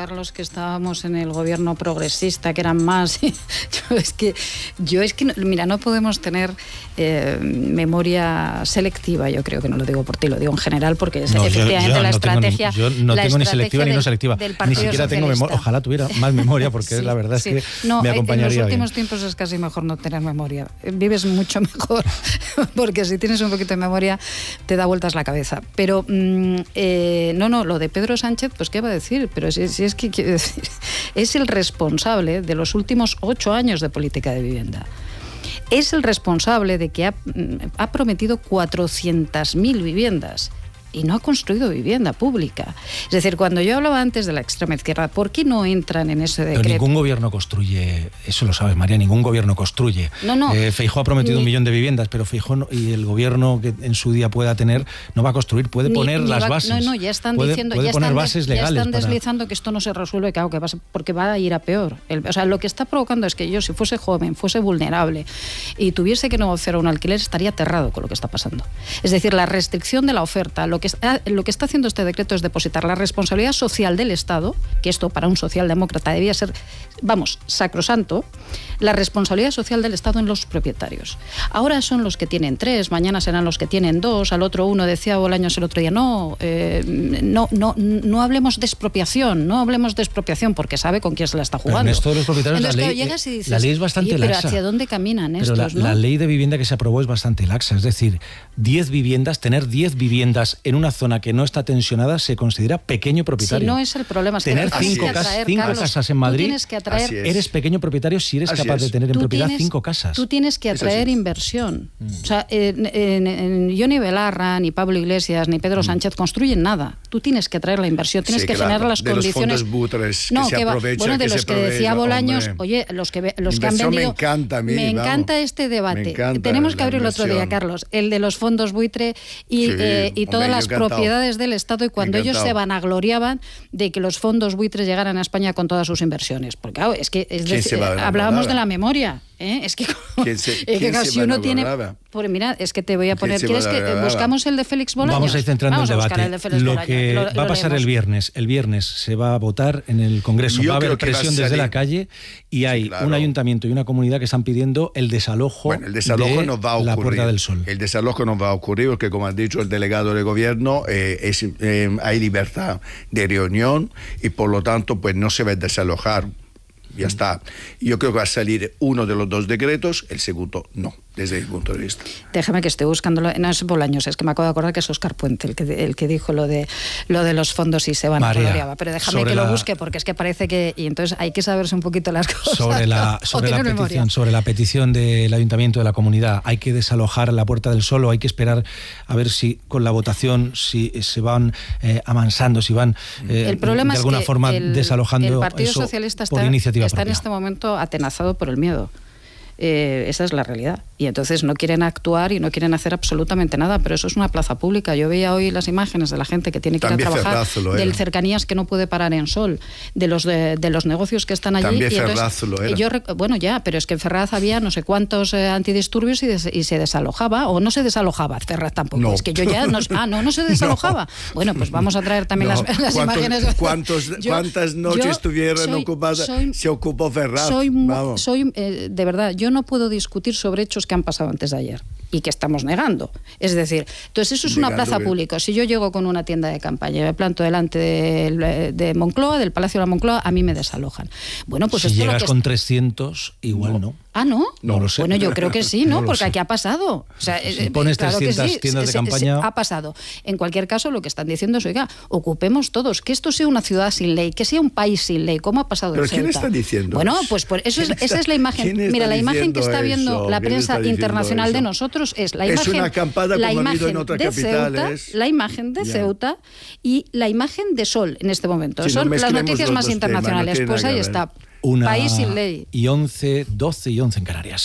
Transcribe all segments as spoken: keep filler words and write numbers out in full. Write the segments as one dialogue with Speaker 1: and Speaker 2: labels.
Speaker 1: Carlos, que estábamos en el gobierno progresista, que eran más. yo es que, yo es que, mira, no podemos tener eh, memoria selectiva, yo creo que no lo digo por ti, lo digo en general, porque es
Speaker 2: no,
Speaker 1: efectivamente
Speaker 2: yo, yo
Speaker 1: la
Speaker 2: no
Speaker 1: estrategia.
Speaker 2: Tengo ni, yo no tengo ni selectiva
Speaker 1: del,
Speaker 2: ni no selectiva, ni siquiera tengo memoria. Ojalá tuviera más memoria, porque sí, la verdad sí. es que
Speaker 1: no,
Speaker 2: me acompañaría bien.
Speaker 1: En los últimos bien. tiempos es casi mejor no tener memoria. Vives mucho mejor, porque si tienes un poquito de memoria te da vueltas la cabeza. Pero mm, eh, no, no, lo de Pedro Sánchez, pues qué va a decir, pero si, si es que quiero decir, es el responsable de los últimos ocho años de política de vivienda. Es el responsable de que ha, ha prometido cuatrocientas mil viviendas y no ha construido vivienda pública. Es decir, cuando yo hablaba antes de la extrema izquierda, ¿por qué no entran en ese decreto?
Speaker 2: Pero ningún gobierno construye, eso lo sabes, María, ningún gobierno construye.
Speaker 1: No, no.
Speaker 2: Eh, Feijóo ha prometido
Speaker 1: ni,
Speaker 2: un millón de viviendas, pero Feijóo no, y el gobierno que en su día pueda tener no va a construir, puede
Speaker 1: ni,
Speaker 2: poner
Speaker 1: ni
Speaker 2: las
Speaker 1: va,
Speaker 2: bases.
Speaker 1: No, no, ya están
Speaker 2: puede,
Speaker 1: diciendo,
Speaker 2: puede
Speaker 1: ya
Speaker 2: poner
Speaker 1: están,
Speaker 2: bases legales.
Speaker 1: Ya están
Speaker 2: para...
Speaker 1: deslizando que esto no se resuelve, claro, que va, porque va a ir a peor. El, o sea, lo que está provocando es que yo, si fuese joven, fuese vulnerable y tuviese que negociar un alquiler, estaría aterrado con lo que está pasando. Es decir, la restricción de la oferta, lo que está, lo que está haciendo este decreto es depositar la responsabilidad social del Estado, que esto para un socialdemócrata debía ser, vamos, sacrosanto, la responsabilidad social del Estado en los propietarios. Ahora son los que tienen tres, mañana serán los que tienen dos, al otro uno decía Bolaños el otro día, no, eh, no, no, no hablemos de expropiación, no hablemos de expropiación, porque sabe con quién se la está jugando.
Speaker 2: Pero en esto de los propietarios,
Speaker 1: Entonces,
Speaker 2: la, ley,
Speaker 1: claro, llegas y dices,
Speaker 2: la ley es bastante
Speaker 1: pero
Speaker 2: laxa.
Speaker 1: ¿hacia dónde caminan
Speaker 2: pero
Speaker 1: estos?
Speaker 2: La,
Speaker 1: ¿no?
Speaker 2: la ley de vivienda que se aprobó es bastante laxa, es decir, diez viviendas, tener diez viviendas en una zona que no está tensionada se considera pequeño propietario.
Speaker 1: Si no es el problema, es
Speaker 2: tener
Speaker 1: que
Speaker 2: cinco,
Speaker 1: que atraer,
Speaker 2: cas, cinco
Speaker 1: Carlos,
Speaker 2: casas en Madrid,
Speaker 1: tienes que atraer,
Speaker 2: eres pequeño propietario si eres
Speaker 3: Así
Speaker 2: capaz
Speaker 3: es.
Speaker 2: de tener en
Speaker 1: tú
Speaker 2: propiedad
Speaker 1: tienes,
Speaker 2: cinco casas.
Speaker 1: Tú tienes que atraer inversión. Mm. O sea, en, en, en, yo ni Belarra, ni Pablo Iglesias, ni Pedro Sánchez mm. construyen nada. Tú tienes que atraer la inversión, tienes
Speaker 3: sí,
Speaker 1: que
Speaker 3: claro,
Speaker 1: generar las
Speaker 3: de
Speaker 1: condiciones.
Speaker 3: Los fondos buitres
Speaker 1: no,
Speaker 3: que se
Speaker 1: que va,
Speaker 3: aprovecha,
Speaker 1: bueno, de
Speaker 3: que
Speaker 1: los
Speaker 3: se
Speaker 1: que
Speaker 3: aprovecha,
Speaker 1: decía Bolaños,
Speaker 3: hombre.
Speaker 1: oye, los que los que han
Speaker 3: inversión
Speaker 1: vendido.
Speaker 3: me encanta a mí,
Speaker 1: me
Speaker 3: vamos.
Speaker 1: encanta este debate.
Speaker 3: Encanta
Speaker 1: Tenemos que abrir el otro día,
Speaker 3: inversión.
Speaker 1: Carlos, el de los fondos buitre y,
Speaker 3: sí,
Speaker 1: eh, y
Speaker 3: hombre,
Speaker 1: todas las
Speaker 3: encantado.
Speaker 1: propiedades del Estado, y cuando ellos se vanagloriaban de que los fondos buitres llegaran a España con todas sus inversiones. Porque claro, es que es decir, hablábamos de la memoria. ¿Eh? Es que,
Speaker 3: ¿Quién se,
Speaker 1: es que
Speaker 3: ¿quién
Speaker 1: si uno tiene. Pues mira, es que te voy a poner. ¿Quieres que buscamos el de Félix Bolaños?
Speaker 2: Vamos a ir centrando
Speaker 1: Vamos
Speaker 2: el
Speaker 1: a
Speaker 2: debate.
Speaker 1: El de Félix
Speaker 2: lo
Speaker 1: Bolaños,
Speaker 2: que
Speaker 1: lo,
Speaker 2: va
Speaker 1: lo
Speaker 2: a pasar
Speaker 1: leemos.
Speaker 2: el viernes. El viernes se va a votar en el Congreso.
Speaker 3: Yo
Speaker 2: va a haber
Speaker 3: creo que
Speaker 2: presión
Speaker 3: va a
Speaker 2: desde la calle y hay
Speaker 3: sí, claro.
Speaker 2: un ayuntamiento y una comunidad que están pidiendo el desalojo,
Speaker 3: bueno, el desalojo
Speaker 2: de
Speaker 3: nos va a ocurrir.
Speaker 2: la Puerta del Sol.
Speaker 3: El desalojo nos va a ocurrir porque, como ha dicho el delegado del gobierno, eh, es, eh, hay libertad de reunión y por lo tanto pues no se va a desalojar. Ya está. Yo creo que va a salir uno de los dos decretos, el segundo no, desde mi punto de vista.
Speaker 1: Déjame que esté buscándolo. No es Bolaños, es que me acabo de acordar que es Óscar Puente el que, el que dijo lo de lo de los fondos y se van a gloriaba. Pero déjame que
Speaker 2: la,
Speaker 1: lo busque, porque es que parece que. Y entonces hay que saberse un poquito las cosas.
Speaker 2: Sobre la,
Speaker 1: ¿no?
Speaker 2: sobre la petición, sobre la petición del ayuntamiento de la comunidad, hay que desalojar la Puerta del Sol o hay que esperar a ver si con la votación si se van eh, amansando, si van eh,
Speaker 1: el problema
Speaker 2: de alguna
Speaker 1: es que
Speaker 2: forma
Speaker 1: el,
Speaker 2: desalojando
Speaker 1: el Partido
Speaker 2: eso
Speaker 1: Socialista
Speaker 2: por
Speaker 1: está,
Speaker 2: iniciativa
Speaker 1: está en
Speaker 2: propia.
Speaker 1: este momento atenazado por el miedo. Eh, esa es la realidad. Y entonces no quieren actuar y no quieren hacer absolutamente nada, pero eso es una plaza pública. Yo veía hoy las imágenes de la gente que tiene que
Speaker 3: También
Speaker 1: ir a trabajar,
Speaker 3: Ferraz
Speaker 1: del cercanías que no puede parar en Sol, de los de, de los negocios que están allí.
Speaker 3: También
Speaker 1: y entonces,
Speaker 3: Ferraz lo era.
Speaker 1: Yo, bueno, ya, pero es que en Ferraz había no sé cuántos eh, antidisturbios y, des, y se desalojaba, o no se desalojaba, Ferraz tampoco.
Speaker 3: No.
Speaker 1: Es que yo ya no, ah, no, no se desalojaba. No. Bueno, pues vamos a traer también
Speaker 3: no.
Speaker 1: las, las
Speaker 3: ¿Cuántos,
Speaker 1: imágenes.
Speaker 3: ¿cuántos,
Speaker 1: yo,
Speaker 3: ¿Cuántas noches
Speaker 1: yo
Speaker 3: estuvieron
Speaker 1: soy,
Speaker 3: ocupadas?
Speaker 1: Soy,
Speaker 3: se ocupó Ferraz.
Speaker 1: Soy,
Speaker 3: Vamos.
Speaker 1: soy eh, de verdad, yo no puedo discutir sobre hechos que han pasado antes de ayer y que estamos negando. Es decir, entonces eso es
Speaker 3: Negando
Speaker 1: una plaza
Speaker 3: que...
Speaker 1: pública. Si yo llego con una tienda de campaña y me planto delante de, de Moncloa, del Palacio de la Moncloa, a mí me desalojan. Bueno, pues
Speaker 2: si
Speaker 1: esto
Speaker 2: llegas
Speaker 1: lo que
Speaker 2: con
Speaker 1: es...
Speaker 2: trescientos, igual no. no.
Speaker 1: Ah, ¿no?
Speaker 2: No lo sé.
Speaker 1: Bueno, yo creo que sí, ¿no?
Speaker 2: no
Speaker 1: Porque
Speaker 2: sé.
Speaker 1: aquí ha pasado. O sea,
Speaker 2: si pones
Speaker 1: claro
Speaker 2: trescientas
Speaker 1: que sí,
Speaker 2: tiendas de
Speaker 1: se,
Speaker 2: campaña...
Speaker 1: Se, ha pasado. En cualquier caso, lo que están diciendo es, oiga, ocupemos todos, que esto sea una ciudad sin ley, que sea un país sin ley, ¿cómo ha pasado
Speaker 3: ¿Pero
Speaker 1: en Ceuta?
Speaker 3: quién está diciendo
Speaker 1: Bueno,
Speaker 3: eso?
Speaker 1: pues, pues eso es,
Speaker 3: está,
Speaker 1: esa es la imagen. Mira, la imagen que está viendo
Speaker 3: eso?
Speaker 1: la prensa internacional
Speaker 3: eso?
Speaker 1: de nosotros es la imagen,
Speaker 3: es una acampada
Speaker 1: la
Speaker 3: como ha
Speaker 1: imagen
Speaker 3: habido en otras
Speaker 1: de
Speaker 3: capitales.
Speaker 1: Ceuta, la imagen de
Speaker 3: ya.
Speaker 1: Ceuta y la imagen de Sol en este momento.
Speaker 3: Si
Speaker 1: Son
Speaker 3: no
Speaker 1: las noticias más
Speaker 3: temas,
Speaker 1: internacionales.
Speaker 3: no
Speaker 1: pues ahí está.
Speaker 2: Una
Speaker 1: País sin ley.
Speaker 2: Y once, doce y once en Canarias.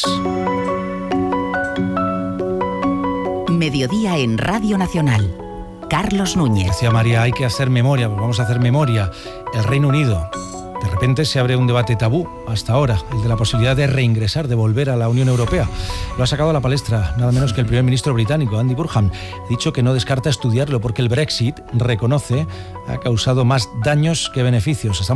Speaker 4: Mediodía en Radio Nacional. Carlos Núñez.
Speaker 2: Decía María, hay que hacer memoria, pues vamos a hacer memoria. El Reino Unido. De repente se abre un debate tabú hasta ahora, el de la posibilidad de reingresar, de volver a la Unión Europea. Lo ha sacado a la palestra nada menos que el primer ministro británico, Andy Burnham. Ha dicho que no descarta estudiarlo porque el Brexit, reconoce, ha causado más daños que beneficios. Estamos